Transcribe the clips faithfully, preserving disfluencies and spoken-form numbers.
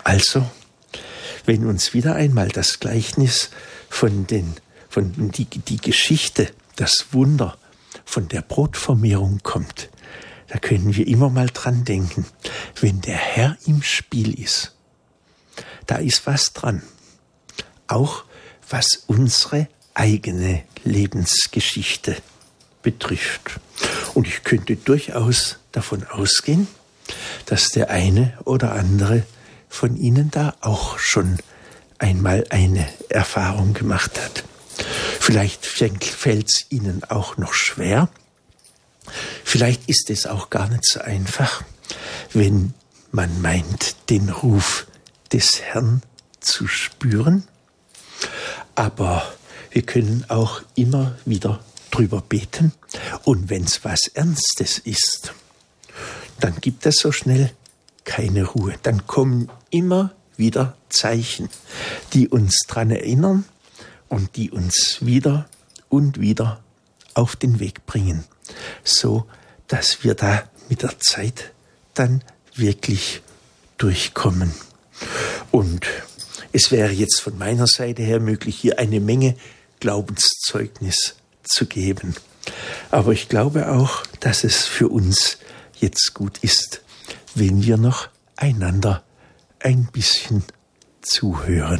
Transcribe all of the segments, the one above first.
Also, wenn uns wieder einmal das Gleichnis von den, von die, die Geschichte, das Wunder von der Brotvermehrung kommt, da können wir immer mal dran denken, wenn der Herr im Spiel ist, da ist was dran. Auch was unsere eigene Lebensgeschichte betrifft. Und ich könnte durchaus davon ausgehen, dass der eine oder andere von Ihnen da auch schon einmal eine Erfahrung gemacht hat. Vielleicht fällt es Ihnen auch noch schwer. Vielleicht ist es auch gar nicht so einfach, wenn man meint, den Ruf des Herrn zu spüren. Aber wir können auch immer wieder drüber beten. Und wenn es was Ernstes ist, dann gibt es so schnell keine Ruhe. Dann kommen immer wieder Zeichen, die uns daran erinnern und die uns wieder und wieder auf den Weg bringen, so dass wir da mit der Zeit dann wirklich durchkommen. Und es wäre jetzt von meiner Seite her möglich, hier eine Menge Glaubenszeugnis zu geben. Aber ich glaube auch, dass es für uns jetzt gut ist, wenn wir noch einander ein bisschen zuhören.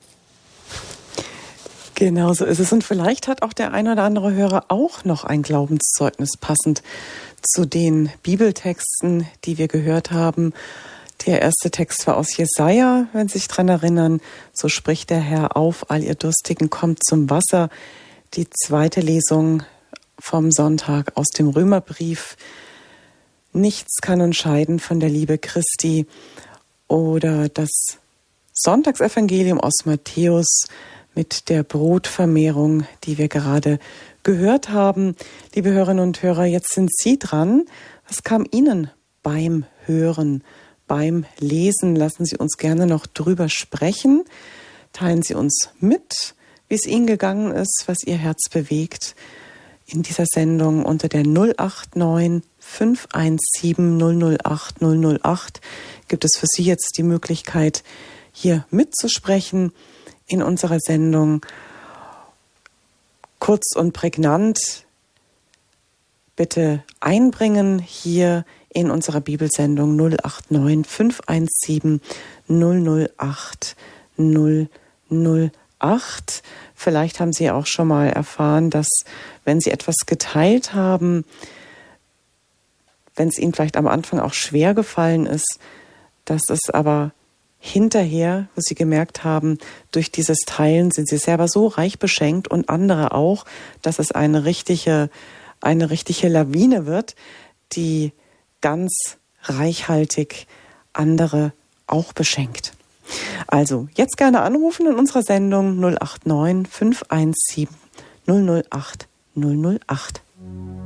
Genau so ist es. Und vielleicht hat auch der ein oder andere Hörer auch noch ein Glaubenszeugnis passend zu den Bibeltexten, die wir gehört haben. Der erste Text war aus Jesaja, wenn Sie sich daran erinnern. So spricht der Herr: Auf, all ihr Durstigen, kommt zum Wasser. Die zweite Lesung vom Sonntag aus dem Römerbrief: Nichts kann uns scheiden von der Liebe Christi. Oder das Sonntagsevangelium aus Matthäus mit der Brotvermehrung, die wir gerade gehört haben. Liebe Hörerinnen und Hörer, jetzt sind Sie dran. Was kam Ihnen beim Hören, beim Lesen? Lassen Sie uns gerne noch drüber sprechen. Teilen Sie uns mit, wie es Ihnen gegangen ist, was Ihr Herz bewegt. In dieser Sendung unter der null acht neun fünf eins sieben null null acht null null acht gibt es für Sie jetzt die Möglichkeit, hier mitzusprechen in unserer Sendung. Kurz und prägnant bitte einbringen hier in unserer Bibelsendung null acht neun fünf eins sieben null null acht null null acht. Vielleicht haben Sie auch schon mal erfahren, dass, wenn Sie etwas geteilt haben, wenn es Ihnen vielleicht am Anfang auch schwer gefallen ist, dass es aber hinterher, wo Sie gemerkt haben, durch dieses Teilen sind Sie selber so reich beschenkt und andere auch, dass es eine richtige, eine richtige Lawine wird, die ganz reichhaltig andere auch beschenkt. Also, jetzt gerne anrufen in unserer Sendung null acht neun fünf eins sieben null null acht null null acht.